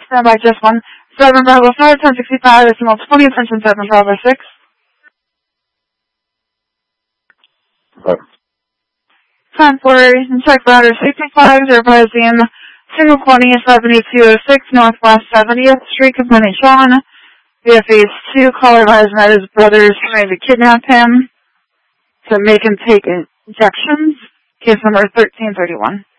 stand by just 1. 7 Bravo 5, 1065, decimal 20, attention 7 Bravo 6. Okay. 10-4, check router 65, revising 220-7206 Northwest 70th Street, complaining Sean. Via phase 2, caller advising that his brothers trying to kidnap him to make him take injections. Case number 1331.